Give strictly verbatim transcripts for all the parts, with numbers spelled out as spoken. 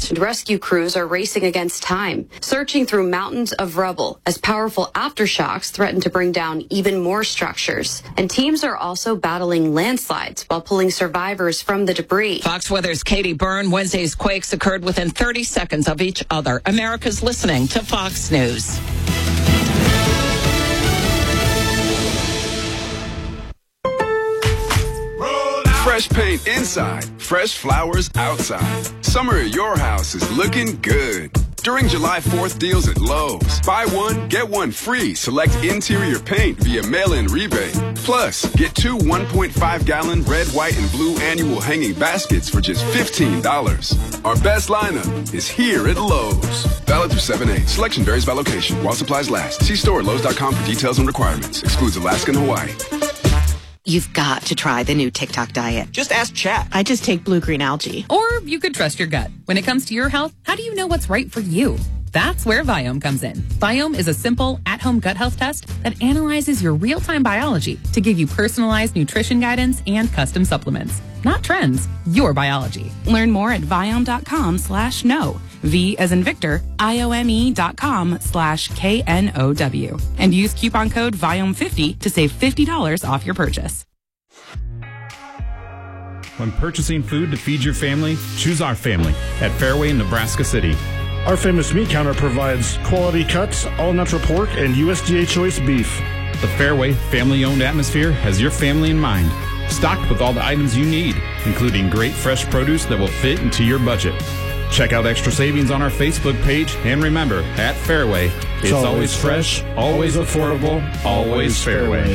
and rescue crews are racing against time, searching through mountains of rubble as powerful aftershocks threaten to bring down even more structures. And teams are also battling landslides while pulling survivors from the debris. Fox Weather's Katie Byrne. Wednesday's quakes occurred within thirty seconds of each other. America's listening to Fox News. Fresh paint inside, fresh flowers outside. Summer at your house is looking good. During July fourth deals at Lowe's, buy one, get one free. Select interior paint via mail-in rebate. Plus, get two one point five gallon red, white, and blue annual hanging baskets for just fifteen dollars. Our best lineup is here at Lowe's. Valid through seven eight. Selection varies by location. While supplies last. See store at Lowe's dot com for details and requirements. Excludes Alaska and Hawaii. You've got to try the new TikTok diet. Just ask chat. I just take blue-green algae. Or you could trust your gut. When it comes to your health, how do you know what's right for you? That's where Viome comes in. Viome is a simple, at-home gut health test that analyzes your real-time biology to give you personalized nutrition guidance and custom supplements. Not trends, your biology. Learn more at Viome.com slash no. V as in Victor, I-O-M-E dot com slash K N O W. And use coupon code Viome fifty to save fifty dollars off your purchase. When purchasing food to feed your family, choose our family at Fairway in Nebraska City. Our famous meat counter provides quality cuts, all-natural pork, and U S D A choice beef. The Fairway family-owned atmosphere has your family in mind. Stocked with all the items you need, including great fresh produce that will fit into your budget. Check out extra savings on our Facebook page, and remember, at Fairway, it's, it's always, always fresh, always affordable, always Fairway.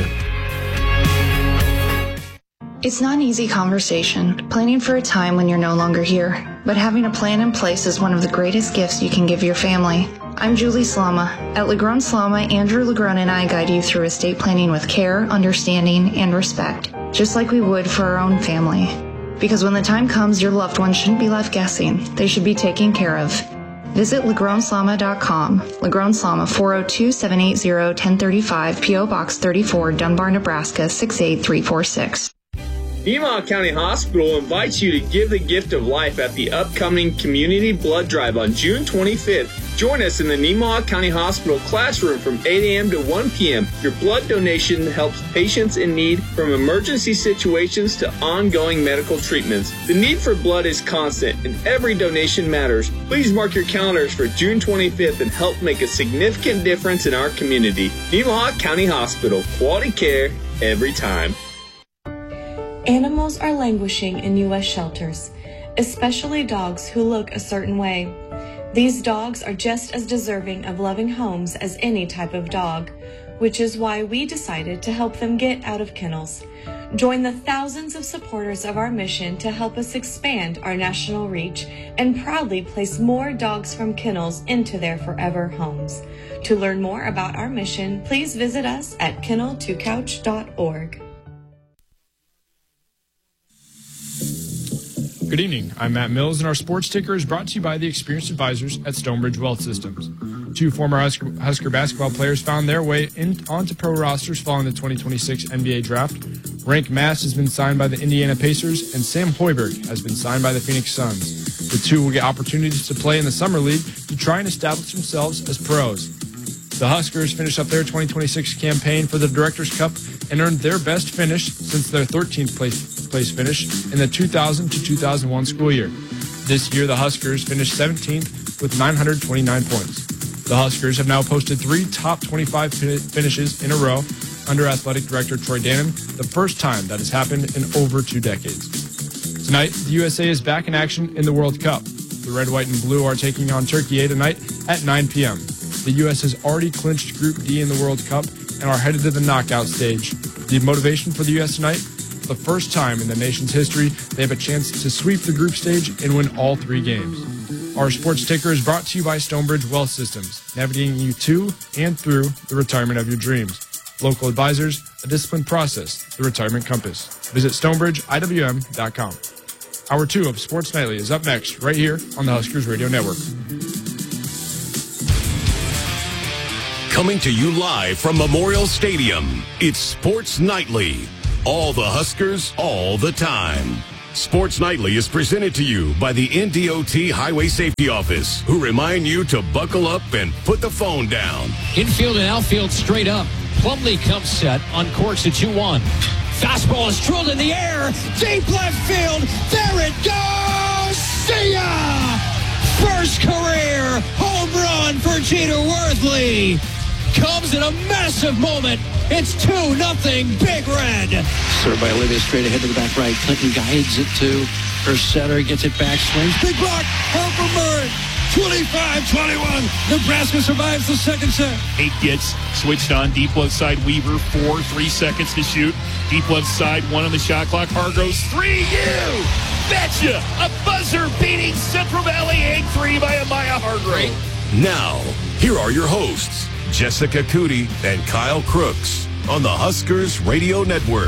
It's not an easy conversation, planning for a time when you're no longer here, but having a plan in place is one of the greatest gifts you can give your family. I'm Julie Slama. At Legron Slama, Andrew Legron and I guide you through estate planning with care, understanding, and respect, just like we would for our own family. Because when the time comes, your loved ones shouldn't be left guessing. They should be taken care of. Visit Legron Slama dot com. Legron Slama, four oh two, seven eight zero, one oh three five, P O Box thirty-four, Dunbar, Nebraska, six eight three four six. Nemaha County Hospital invites you to give the gift of life at the upcoming Community Blood Drive on June twenty-fifth. Join us in the Nemaha County Hospital classroom from eight a.m. to one p.m. Your blood donation helps patients in need from emergency situations to ongoing medical treatments. The need for blood is constant, and every donation matters. Please mark your calendars for June twenty-fifth and help make a significant difference in our community. Nemaha County Hospital. Quality care every time. Animals are languishing in U S shelters, especially dogs who look a certain way. These dogs are just as deserving of loving homes as any type of dog, which is why we decided to help them get out of kennels. Join the thousands of supporters of our mission to help us expand our national reach and proudly place more dogs from kennels into their forever homes. To learn more about our mission, please visit us at kennel to couch dot org. Good evening. I'm Matt Mills, and our sports ticker is brought to you by the experienced advisors at Stonebridge Wealth Systems. Two former Husker, Husker basketball players found their way in, onto pro rosters following the twenty twenty-six N B A draft. Rank Mass has been signed by the Indiana Pacers, and Sam Hoiberg has been signed by the Phoenix Suns. The two will get opportunities to play in the Summer League to try and establish themselves as pros. The Huskers finished up their twenty twenty-six campaign for the Directors' Cup and earned their best finish since their thirteenth place place finish in the two thousand to two thousand one school year. This year, the Huskers finished seventeenth with nine hundred twenty-nine points. The Huskers have now posted three top twenty-five finishes in a row under Athletic Director Troy Dannon, the first time that has happened in over two decades. Tonight, the U S A is back in action in the World Cup. The Red, White, and Blue are taking on Turkey tonight at nine p.m. The U S has already clinched Group D in the World Cup and are headed to the knockout stage. The motivation for the U S tonight? The first time in the nation's history, they have a chance to sweep the group stage and win all three games. Our sports ticker is brought to you by Stonebridge Wealth Systems, navigating you to and through the retirement of your dreams. Local advisors, a disciplined process, the Retirement Compass. Visit stonebridge I W M dot com. Hour two of Sports Nightly is up next, right here on the Huskers Radio Network. Coming to you live from Memorial Stadium, it's Sports Nightly. All the Huskers, all the time. Sports Nightly is presented to you by the N D O T Highway Safety Office, who remind you to buckle up and put the phone down. Infield and outfield straight up. Plumlee comes set on course at two one. Fastball is drilled in the air. Deep left field. There it goes. See ya! First career home run for Jeter Worthley. Comes in a massive moment. It's two nothing Big Red. Served by Olivia straight ahead to the back right. Clinton guides it to her setter. Gets it back. Swings. Big block. Harper Murray. twenty-five twenty-one. Nebraska survives the second set. Eight gets switched on. Deep left side. Weaver. Four. Three seconds to shoot. Deep left side. One on the shot clock. Hargroves. Three. You betcha. A buzzer beating Central Valley eight three by Amaya Hargrove. Now, here are your hosts, Jessica Cootie and Kyle Crooks on the Huskers Radio Network.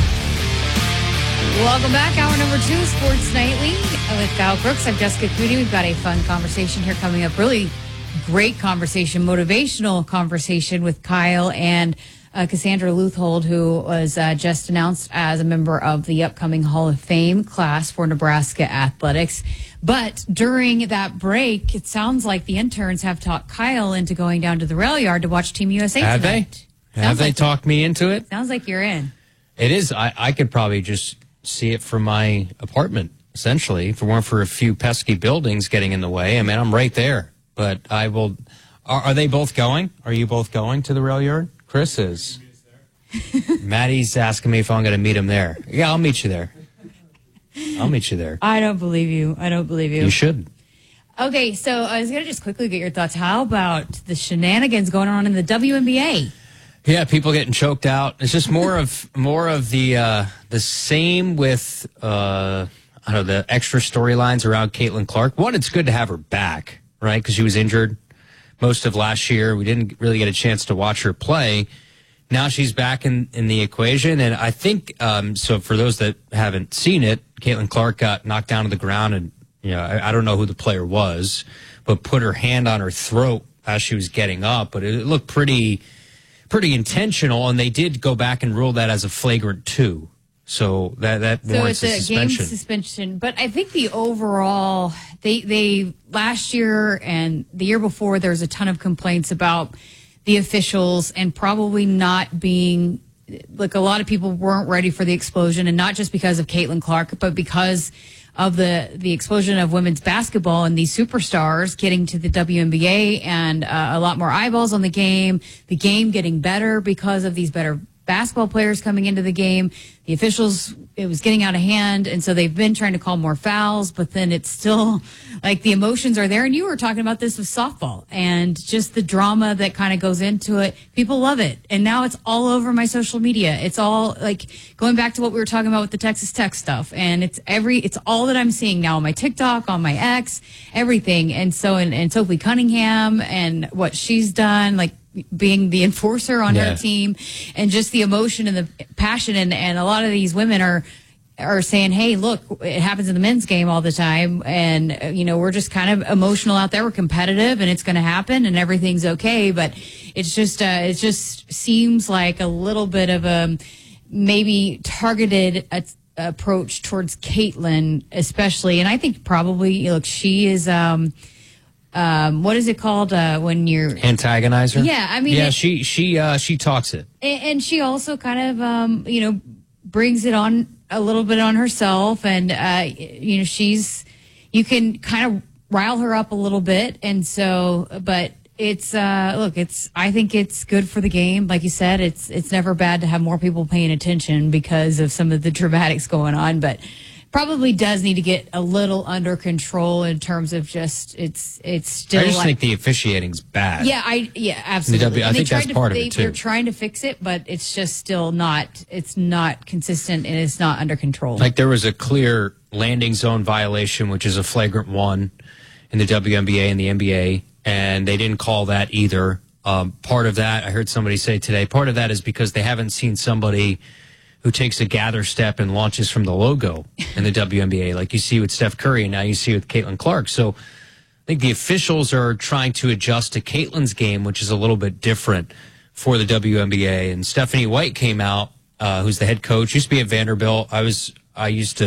Welcome back. Hour number two, Sports Nightly with Kyle Crooks. I'm Jessica Cootie. We've got a fun conversation here coming up. Really great conversation, motivational conversation with Kyle and uh, Cassandra Leuthold, who was uh, just announced as a member of the upcoming Hall of Fame class for Nebraska Athletics. But during that break, it sounds like the interns have talked Kyle into going down to the rail yard to watch Team U S A have tonight. They? Have Sounds they like talked me into it? Sounds like you're in. It is. I, I could probably just see it from my apartment, essentially, if it weren't for a few pesky buildings getting in the way. I mean, I'm right there. But I will... Are, are they both going? Are you both going to the rail yard? Chris is. Maddie's asking me if I'm going to meet him there. Yeah, I'll meet you there. I'll meet you there. I don't believe you. I don't believe you. You should. Okay, so I was going to just quickly get your thoughts. How about the shenanigans going on in the W N B A? Yeah, people getting choked out. It's just more of more of the uh, the same with uh, I don't know, the extra storylines around Caitlin Clark. One, it's good to have her back, right? Because she was injured most of last year. We didn't really get a chance to watch her play. Now she's back in, in the equation, and I think um, so. For those that haven't seen it, Caitlin Clark got knocked down to the ground, and you know I, I don't know who the player was, but put her hand on her throat as she was getting up. But it looked pretty. pretty intentional, and they did go back and rule that as a flagrant two. So that that so warrants it's a, a suspension. game suspension. But I think the overall, they they last year and the year before, there was a ton of complaints about the officials and probably not being, like a lot of people weren't ready for the explosion, and not just because of Caitlin Clark, but because of the, the explosion of women's basketball and these superstars getting to the W N B A and uh, a lot more eyeballs on the game, the game getting better because of these better basketball players coming into the game. The officials, it was getting out of hand, and so they've been trying to call more fouls, but then it's still like the emotions are there. And you were talking about this with softball and just the drama that kind of goes into it. People love it. And now it's all over my social media. It's all like going back to what we were talking about with the Texas Tech stuff. And it's every, it's all that I'm seeing now on my TikTok, on my X, everything. And so, and, and Sophie Cunningham and what she's done, like, being the enforcer on Yeah. her team, and just the emotion and the passion. And, and a lot of these women are, are saying, hey, look, it happens in the men's game all the time. And, uh, you know, we're just kind of emotional out there. We're competitive and it's going to happen and everything's okay. But it's just, uh, it just seems like a little bit of a maybe targeted a, approach towards Caitlin, especially. And I think probably, look, she is, um, um, what is it called uh, when you're Antagonizer? Yeah, I mean, yeah, it- she she uh, she talks it. and, and she also kind of, um, you know, brings it on a little bit on herself. And, uh, you know, she's, you can kind of rile her up a little bit. And so, but it's, uh, look, it's, I think it's good for the game. Like you said, it's, it's never bad to have more people paying attention because of some of the dramatics going on, but probably does need to get a little under control in terms of just, it's, it's still I just like, think the officiating's bad. yeah, I yeah, absolutely. W- I And they think that's tried to, part of they, it, too. They're trying to fix it, but it's just still not. It's not consistent and it's not under control. Like there was a clear landing zone violation, which is a flagrant one in the W N B A and the N B A, and they didn't call that either. Um, part of that, I heard somebody say today, part of that is because they haven't seen somebody who takes a gather step and launches from the logo in the W N B A, like you see with Steph Curry and now you see with Caitlin Clark. So I think the officials are trying to adjust to Caitlin's game, which is a little bit different for the W N B A. And Stephanie White came out, uh, who's the head coach, used to be at Vanderbilt. I was, I used to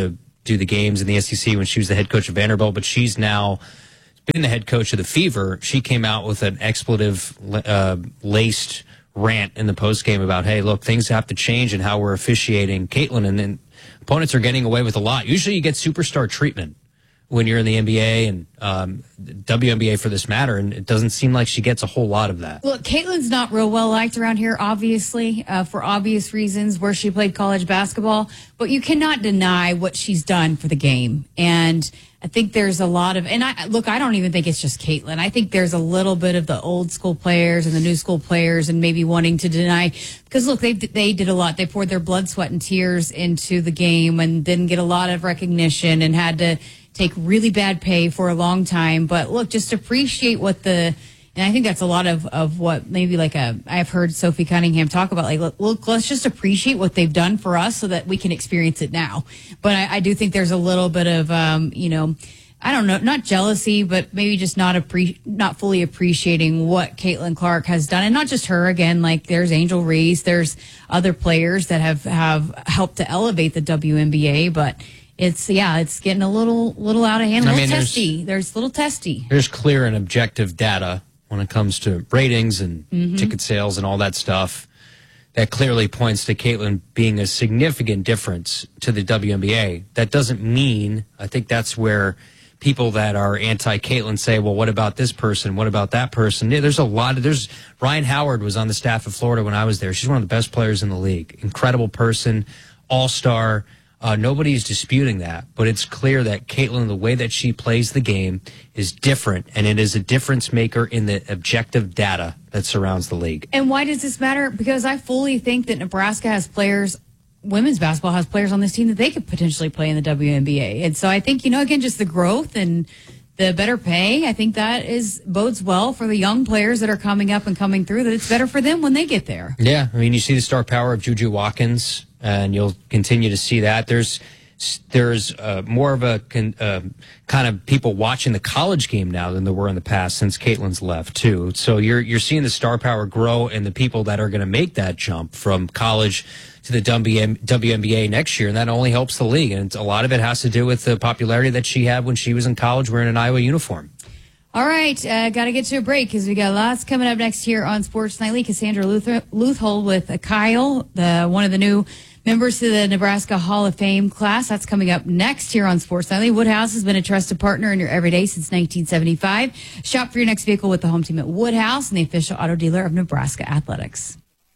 do the games in the S E C when she was the head coach of Vanderbilt, but she's now been the head coach of the Fever. She came out with an expletive uh, laced rant in the postgame about, hey, look, things have to change in how we're officiating. Caitlin, and then opponents are getting away with a lot. Usually you get superstar treatment when you're in the N B A and um, W N B A for this matter, and it doesn't seem like she gets a whole lot of that. Look, Caitlin's not real well liked around here, obviously, uh, for obvious reasons, where she played college basketball, but you cannot deny what she's done for the game. And I think there's a lot of, and I look, I don't even think it's just Caitlin. I think there's a little bit of the old school players and the new school players and maybe wanting to deny, because look, they they did a lot. They poured their blood, sweat, and tears into the game and didn't get a lot of recognition and had to take really bad pay for a long time. But look, just appreciate what the, and I think that's a lot of, of what maybe like a, I've heard Sophie Cunningham talk about, like, look, look, let's just appreciate what they've done for us so that we can experience it now. But I, I do think there's a little bit of, um, you know, I don't know, not jealousy, but maybe just not appre- not fully appreciating what Caitlin Clark has done. And not just her, again, like there's Angel Reese, there's other players that have, have helped to elevate the W N B A, but it's, yeah, it's getting a little, little out of hand, a little I mean, testy. There's, there's a little testy. There's clear and objective data when it comes to ratings and mm-hmm. ticket sales and all that stuff that clearly points to Caitlin being a significant difference to the W N B A. That doesn't mean, I think that's where people that are anti-Caitlin say, well, what about this person? What about that person? Yeah, there's a lot of, there's, Ryan Howard was on the staff of Florida when I was there. She's one of the best players in the league. Incredible person, all-star. Uh, nobody's disputing that, but it's clear that Caitlin, the way that she plays the game is different, and it is a difference maker in the objective data that surrounds the league. And why does this matter? Because I fully think that Nebraska has players, women's basketball has players on this team that they could potentially play in the W N B A. And so I think, you know, again, just the growth and the better pay, I think that is bodes well for the young players that are coming up and coming through, that it's better for them when they get there. Yeah, I mean, you see the star power of Juju Watkins, and you'll continue to see that. There's there's uh, more of a con, uh, kind of people watching the college game now than there were in the past since Caitlin's left too. So you're you're seeing the star power grow, and the people that are going to make that jump from college to the W N B A next year, and that only helps the league. And a lot of it has to do with the popularity that she had when she was in college wearing an Iowa uniform. All right, uh, got to get to a break because we got lots coming up next here on Sports Nightly. Cassandra Luther, Luthhold with uh, Kyle, the one of the new members to the Nebraska Hall of Fame class. That's coming up next here on Sports Nightly. Woodhouse has been a trusted partner in your everyday since nineteen seventy-five. Shop for your next vehicle with the home team at Woodhouse and the official auto dealer of Nebraska Athletics.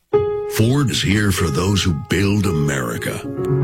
Ford is here for those who build America.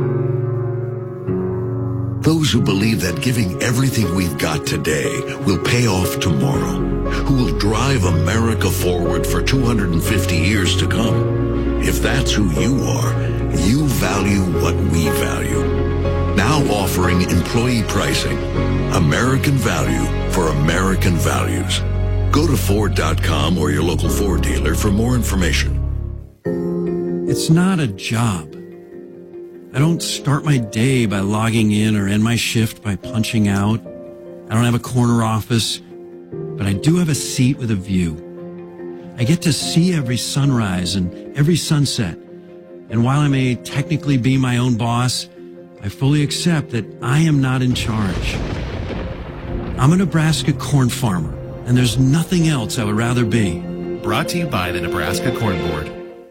Those who believe that giving everything we've got today will pay off tomorrow. Who will drive America forward for two hundred fifty years to come. If that's who you are, you value what we value. Now offering employee pricing. American value for American values. Go to Ford dot com or your local Ford dealer for more information. It's not a job. I don't start my day by logging in or end my shift by punching out. I don't have a corner office, but I do have a seat with a view. I get to see every sunrise and every sunset. And while I may technically be my own boss, I fully accept that I am not in charge. I'm a Nebraska corn farmer, and there's nothing else I would rather be. Brought to you by the Nebraska Corn Board.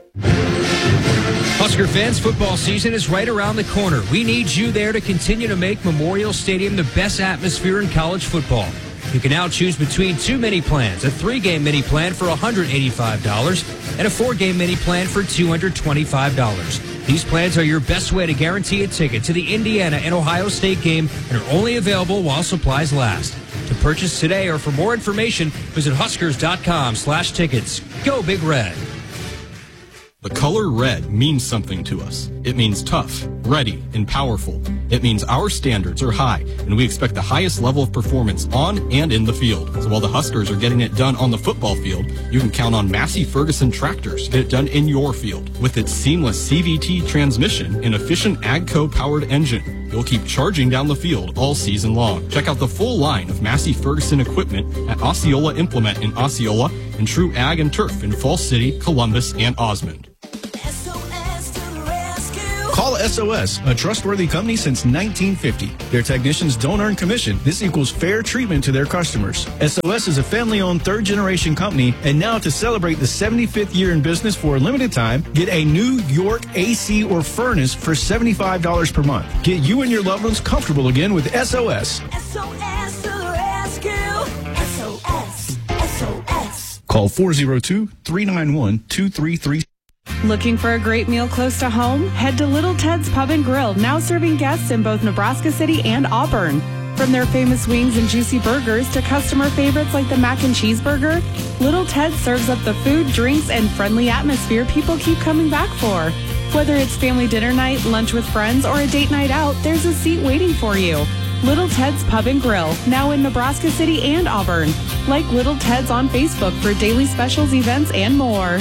Husker fans, football season is right around the corner. We need you there to continue to make Memorial Stadium the best atmosphere in college football. You can now choose between two mini plans, a three-game mini plan for one hundred eighty-five dollars and a four-game mini plan for two hundred twenty-five dollars. These plans are your best way to guarantee a ticket to the Indiana and Ohio State game and are only available while supplies last. To purchase today or for more information, visit Huskers.com slash tickets. Go Big Red. The color red means something to us. It means tough, ready, and powerful. It means our standards are high, and we expect the highest level of performance on and in the field. So while the Huskers are getting it done on the football field, you can count on Massey Ferguson tractors to get it done in your field. With its seamless C V T transmission and efficient AGCO-powered engine, you'll keep charging down the field all season long. Check out the full line of Massey Ferguson equipment at Osceola Implement in Osceola and True Ag and Turf in Falls City, Columbus, and Osmond. Call S O S, a trustworthy company since nineteen fifty. Their technicians don't earn commission. This equals fair treatment to their customers. S O S is a family-owned third-generation company, and now to celebrate the seventy-fifth year in business for a limited time, get a New York A C or furnace for seventy-five dollars per month. Get you and your loved ones comfortable again with S O S. S O S to the rescue. S O S. S O S. Call four oh two, three nine one, two three three. Looking for a great meal close to home? Head to Little Ted's Pub and Grill, now serving guests in both Nebraska City and Auburn. From their famous wings and juicy burgers to customer favorites like the mac and cheese burger, Little Ted serves up the food, drinks, and friendly atmosphere people keep coming back for. Whether it's family dinner night, lunch with friends, or a date night out, there's a seat waiting for you. Little Ted's Pub and Grill, now in Nebraska City and Auburn. Like Little Ted's on Facebook for daily specials, events, and more.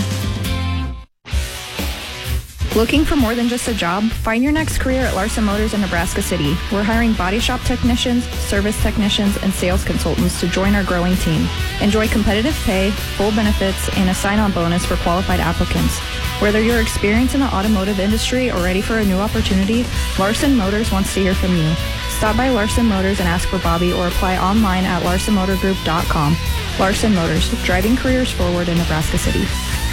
Looking for more than just a job? Find your next career at Larson Motors in Nebraska City. We're hiring body shop technicians, service technicians, and sales consultants to join our growing team. Enjoy competitive pay, full benefits, and a sign-on bonus for qualified applicants. Whether you're experienced in the automotive industry or ready for a new opportunity, Larson Motors wants to hear from you. Stop by Larson Motors and ask for Bobby or apply online at larson motor group dot com. Larson Motors, driving careers forward in Nebraska City.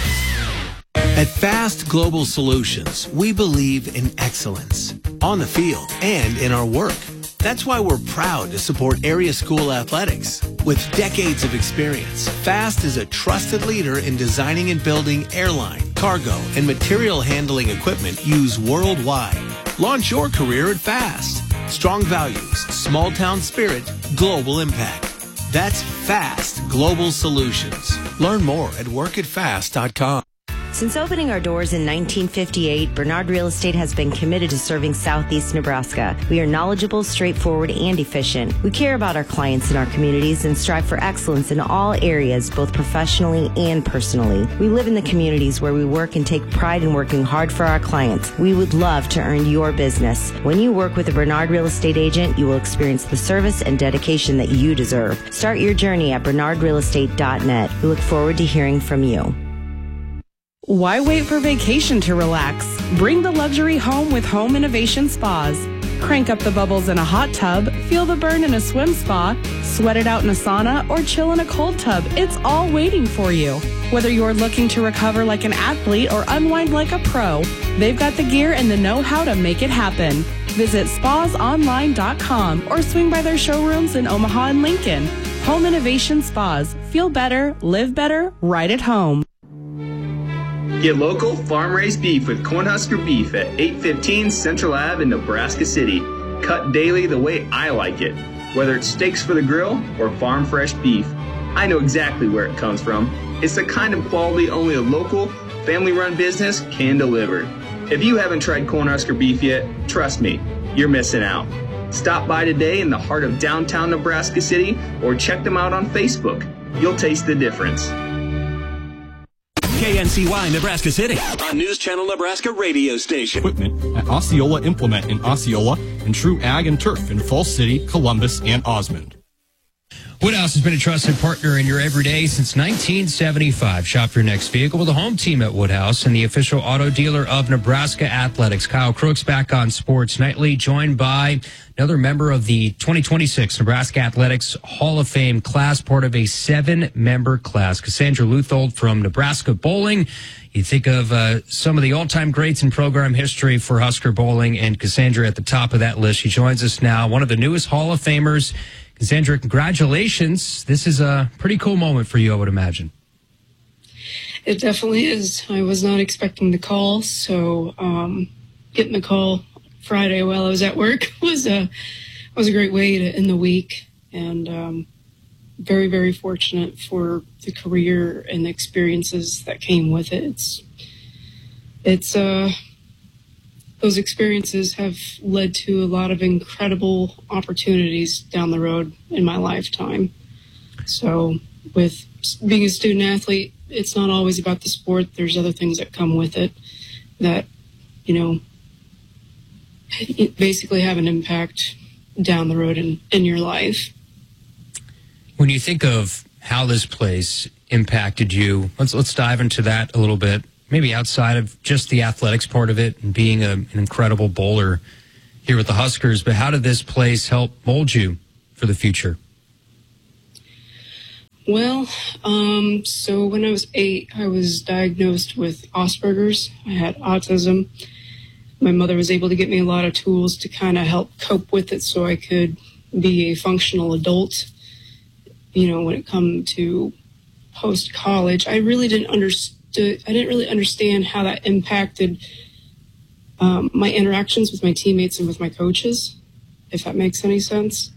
At Fast Global Solutions, we believe in excellence on the field and in our work. That's why we're proud to support area school athletics. With decades of experience, Fast is a trusted leader in designing and building airline, cargo, and material handling equipment used worldwide. Launch your career at Fast. Strong values, small town spirit, global impact. That's Fast Global Solutions. Learn more at work at fast dot com. Since opening our doors in nineteen fifty-eight, Bernard Real Estate has been committed to serving Southeast Nebraska. We are knowledgeable, straightforward, and efficient. We care about our clients and our communities and strive for excellence in all areas, both professionally and personally. We live in the communities where we work and take pride in working hard for our clients. We would love to earn your business. When you work with a Bernard Real Estate agent, you will experience the service and dedication that you deserve. Start your journey at bernard real estate dot net. We look forward to hearing from you. Why wait for vacation to relax? Bring the luxury home with Home Innovation Spas. Crank up the bubbles in a hot tub, feel the burn in a swim spa, sweat it out in a sauna, or chill in a cold tub. It's all waiting for you. Whether you're looking to recover like an athlete or unwind like a pro, they've got the gear and the know-how to make it happen. Visit spas online dot com or swing by their showrooms in Omaha and Lincoln. Home Innovation Spas. Feel better, live better, right at home. Get local, farm-raised beef with Cornhusker Beef at eight fifteen Central Avenue in Nebraska City. Cut daily the way I like it. Whether it's steaks for the grill or farm-fresh beef, I know exactly where it comes from. It's the kind of quality only a local, family-run business can deliver. If you haven't tried Cornhusker Beef yet, trust me, you're missing out. Stop by today in the heart of downtown Nebraska City or check them out on Facebook. You'll taste the difference. K N C Y Nebraska City, a News Channel Nebraska radio station. Equipment at Osceola Implement in Osceola and True Ag and Turf in Falls City, Columbus, and Osmond. Woodhouse has been a trusted partner in your everyday since nineteen seventy-five. Shop your next vehicle with a home team at Woodhouse and the official auto dealer of Nebraska Athletics. Kyle Crooks back on Sports Nightly, joined by another member of the twenty twenty-six Nebraska Athletics Hall of Fame class, part of a seven-member class. Cassandra Luthold from Nebraska Bowling. You think of uh, some of the all-time greats in program history for Husker Bowling, and Cassandra at the top of that list. She joins us now, one of the newest Hall of Famers. Cassandra, congratulations. This is a pretty cool moment for you, I would imagine. It definitely is. I was not expecting the call, so um, getting the call Friday while I was at work was a was a great way to end the week, and um, very, very fortunate for the career and the experiences that came with it. It's, it's uh, those experiences have led to a lot of incredible opportunities down the road in my lifetime. So with being a student athlete, it's not always about the sport. There's other things that come with it that, you know, basically have an impact down the road in, in your life. When you think of how this place impacted you, let's let's dive into that a little bit. maybe outside of just the athletics part of it and being a, an incredible bowler here with the Huskers, but how did this place help mold you for the future? Well, um, so when I was eight, I was diagnosed with Asperger's. I had autism. My mother was able to get me a lot of tools to kind of help cope with it so I could be a functional adult. You know, when it come to post-college, I really didn't understood. I didn't really understand how that impacted um, my interactions with my teammates and with my coaches, if that makes any sense.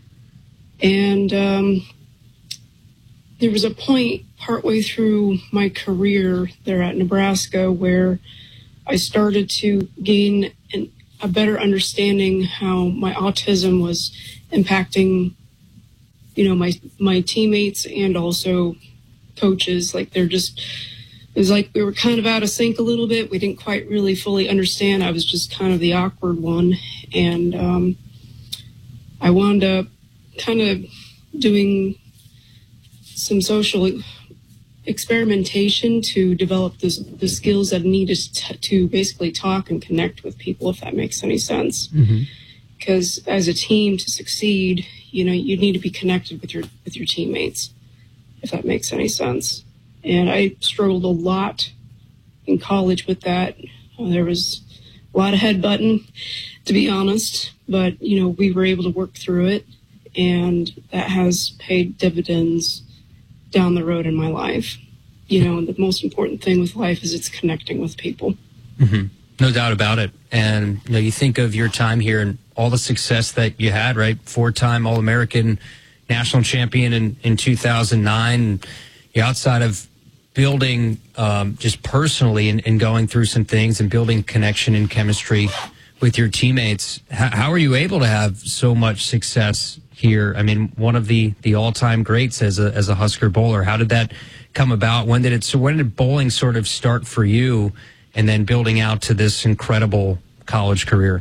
And um, there was a point partway through my career there at Nebraska where I started to gain an, a better understanding how my autism was impacting, you know, my my teammates and also coaches. Like they're just, it was like we were kind of out of sync a little bit. We didn't quite really fully understand. I was just kind of the awkward one. And um, I wound up kind of doing some social experimentation to develop this, the skills that I needed to, to basically talk and connect with people, if that makes any sense. Because mm-hmm. as a team to succeed, you know, you need to be connected with your with your teammates, if that makes any sense. And I struggled a lot in college with that. Uh, there was a lot of headbutting, to be honest, but, you know, we were able to work through it, and that has paid dividends down the road in my life. You know, the most important thing with life is it's connecting with people. Mm-hmm. No doubt about it. And you know, you think of your time here and all the success that you had, right? Four-time All-American national champion in, in two thousand nine. You're outside of building um, just personally and, and going through some things and building connection and chemistry with your teammates. How, how are you able to have so much success here? I mean, one of the, the all-time greats as a as a Husker bowler. How did that come about? When did it? So when did bowling sort of start for you, and then building out to this incredible college career?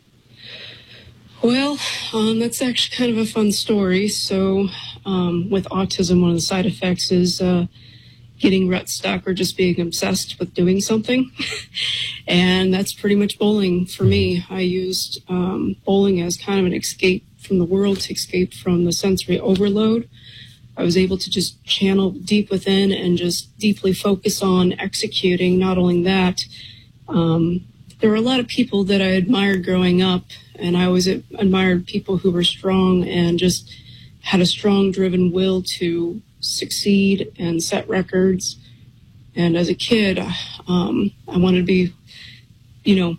Well, um, that's actually kind of a fun story. So, um, with autism, one of the side effects is uh, getting rut stuck or just being obsessed with doing something, and that's pretty much bowling for me. I used um, bowling as kind of an escape from the world, to escape from the sensory overload. I was able to just channel deep within and just deeply focus on executing. Not only that, um, there were a lot of people that I admired growing up, and I always admired people who were strong and just had a strong, driven will to succeed and set records. And as a kid, um, I wanted to be, you know,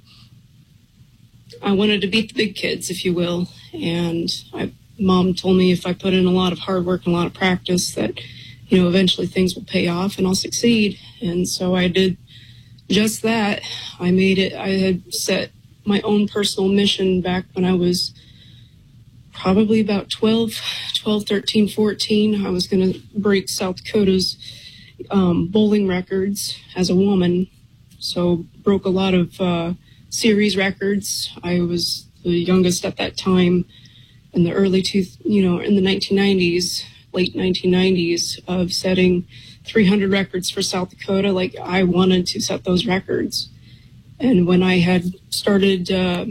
I wanted to beat the big kids, if you will. And I, Mom told me if I put in a lot of hard work and a lot of practice that, you know, eventually things will pay off and I'll succeed. And so I did just that. I made it, I had set my own personal mission back when I was probably about twelve, twelve, thirteen, fourteen. I was going to break South Dakota's um, bowling records as a woman. So broke a lot of uh, series records. I was the youngest at that time in the early two, you know, in the nineteen nineties, late nineteen nineties, of setting three hundred records for South Dakota. Like, I wanted to set those records. And when I had started, uh,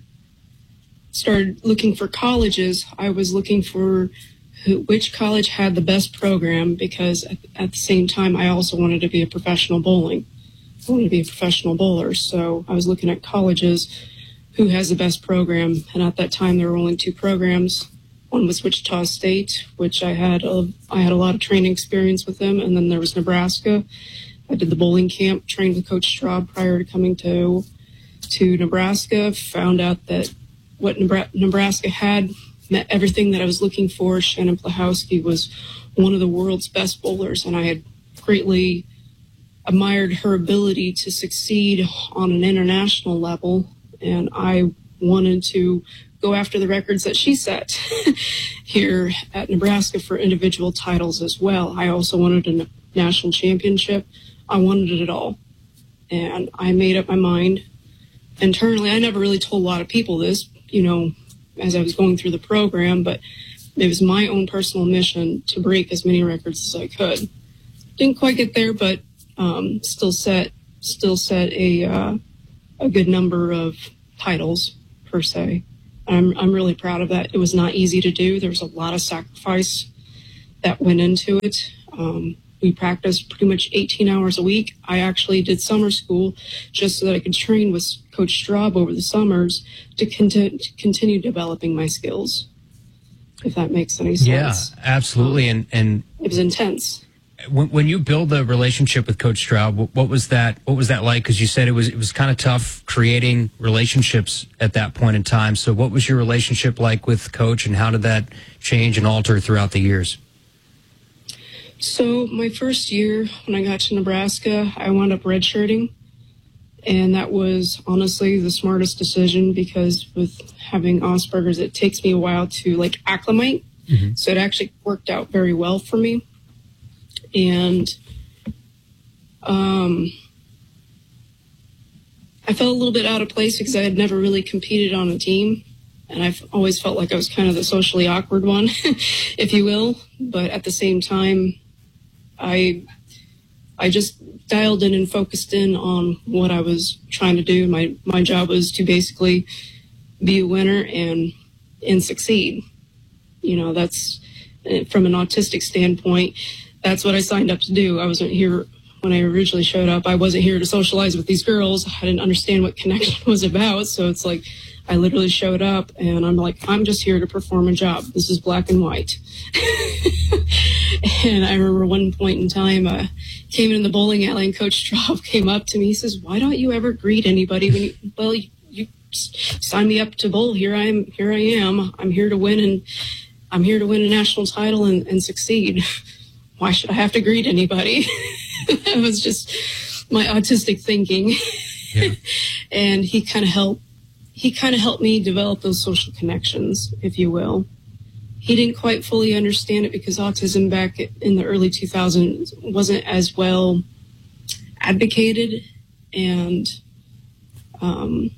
started looking for colleges, I was looking for who, which college had the best program, because at, at the same time, I also wanted to be a professional bowling. I wanted to be a professional bowler. So I was looking at colleges, who has the best program. And at that time, there were only two programs. One was Wichita State, which I had a, I had a lot of training experience with them. And then there was Nebraska. I did the bowling camp, trained with Coach Straub prior to coming to, to Nebraska, found out that what Nebraska had met everything that I was looking for. Shannon Plahowski was one of the world's best bowlers, and I had greatly admired her ability to succeed on an international level. And I wanted to go after the records that she set here at Nebraska for individual titles as well. I also wanted a national championship. I wanted it all. And I made up my mind. Internally, I never really told a lot of people this, you know, as I was going through the program, but it was my own personal mission to break as many records as I could. Didn't quite get there, but um, still set still set a uh, a good number of titles per se. I'm I'm really proud of that. It was not easy to do. There was a lot of sacrifice that went into it. Um, we practiced pretty much eighteen hours a week. I actually did summer school just so that I could train with Coach Straub over the summers to, conti- to continue developing my skills, if that makes any sense. Yeah, absolutely. And and it was intense. When, when you build a relationship with Coach Straub, what, what was that? What was that like? Because you said it was it was kind of tough creating relationships at that point in time. So, what was your relationship like with Coach, and how did that change and alter throughout the years? So, my first year when I got to Nebraska, I wound up redshirting, and that was honestly the smartest decision because with having Asperger's, it takes me a while to like acclimate. Mm-hmm. So, it actually worked out very well for me. And um, I felt a little bit out of place because I had never really competed on a team. And I've always felt like I was kind of the socially awkward one, if you will. But at the same time, I I just dialed in and focused in on what I was trying to do. My my job was to basically be a winner and and succeed. You know, that's from an autistic standpoint. That's what I signed up to do. I wasn't here when I originally showed up. I wasn't here to socialize with these girls. I didn't understand what connection was about. So it's like I literally showed up and I'm like, I'm just here to perform a job. This is black and white. And I remember one point in time, I uh, came in the bowling alley and Coach Straub came up to me. He says, why don't you ever greet anybody when you, well, you, you sign me up to bowl. Here I am. Here I am. I'm here to win and I'm here to win a national title and, and succeed. Why should I have to greet anybody? That was just my autistic thinking. Yeah. And he kind of helped, he kind of helped me develop those social connections, if you will. He didn't quite fully understand it because autism back in the early two thousands wasn't as well advocated. And um,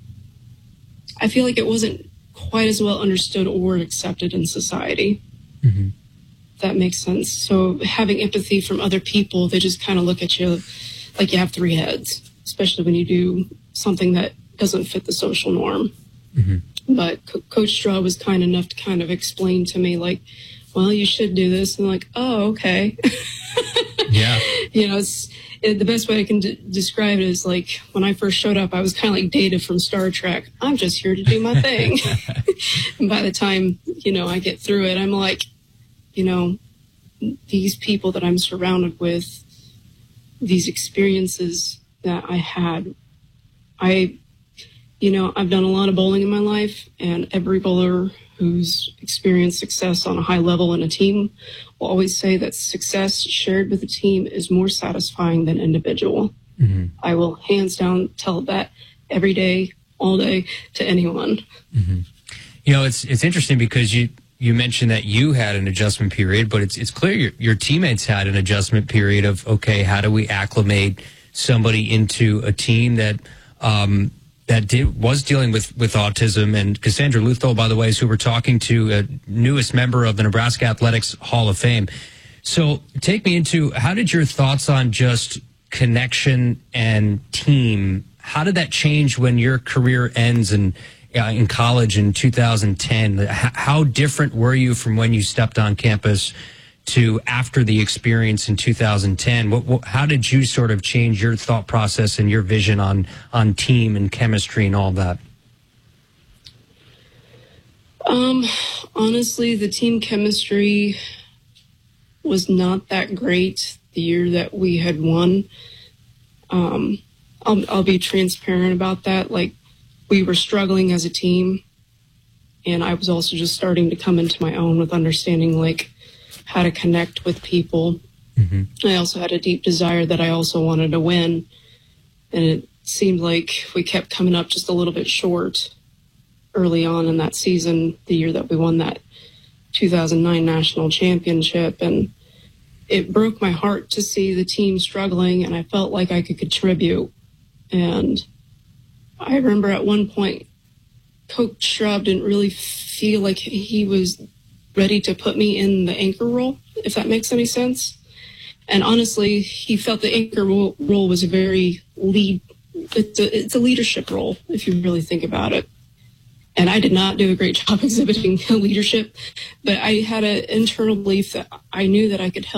I feel like it wasn't quite as well understood or accepted in society. Mm-hmm. That makes sense. So having empathy from other people, they just kind of look at you like you have three heads, especially when you do something that doesn't fit the social norm. Mm-hmm. But Co- Coach Straub was kind enough to kind of explain to me like, well, you should do this. And I'm like, oh, okay. Yeah. You know, it's it, the best way I can d- describe it is like when I first showed up, I was kind of like Data from Star Trek. I'm just here to do my thing. And by the time, you know, I get through it, I'm like, you know, these people that I'm surrounded with, these experiences that I had, I, you know, I've done a lot of bowling in my life, and every bowler who's experienced success on a high level in a team will always say that success shared with a team is more satisfying than individual. Mm-hmm. I will hands down tell that every day, all day to anyone. Mm-hmm. You know, it's it's interesting because you, You mentioned that you had an adjustment period, but it's it's clear your, your teammates had an adjustment period of, okay, how do we acclimate somebody into a team that um, that did, was dealing with, with autism? And Cassandra Luthol, by the way, is who we're talking to, a newest member of the Nebraska Athletics Hall of Fame. So take me into, how did your thoughts on just connection and team, how did that change when your career ends and Uh, in college in two thousand ten? How different were you from when you stepped on campus to after the experience in two thousand ten? What, what, how did you sort of change your thought process and your vision on, on team and chemistry and all that? Um, honestly, the team chemistry was not that great the year that we had won. Um, I'll, I'll be transparent about that. Like, we were struggling as a team, and I was also just starting to come into my own with understanding like how to connect with people. Mm-hmm. I also had a deep desire that I also wanted to win, and it seemed like we kept coming up just a little bit short early on in that season, the year that we won that two thousand nine national championship. And it broke my heart to see the team struggling, and I felt like I could contribute. And I remember at one point, Coach Straub didn't really feel like he was ready to put me in the anchor role, if that makes any sense. And honestly, he felt the anchor role, role was a very lead, it's a, it's a leadership role, if you really think about it. And I did not do a great job exhibiting leadership, but I had an internal belief that I knew that I could help